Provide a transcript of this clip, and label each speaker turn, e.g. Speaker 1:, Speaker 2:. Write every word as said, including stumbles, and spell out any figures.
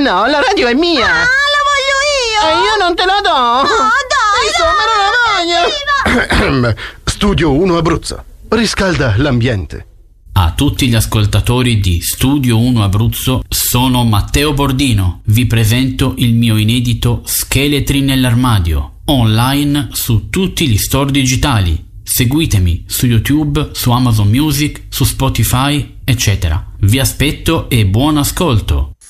Speaker 1: no, la radio è mia.
Speaker 2: Ah, la voglio io.
Speaker 1: E io non te la do.
Speaker 2: No, dai.
Speaker 1: Insomma, non la voglio.
Speaker 3: Studio uno Abruzzo. Riscalda l'ambiente.
Speaker 4: A tutti gli ascoltatori di Studio uno Abruzzo, sono Matteo Bordino. Vi presento il mio inedito Scheletri nell'armadio, online su tutti gli store digitali. Seguitemi su YouTube, su Amazon Music, su Spotify, eccetera. Vi aspetto e buon ascolto.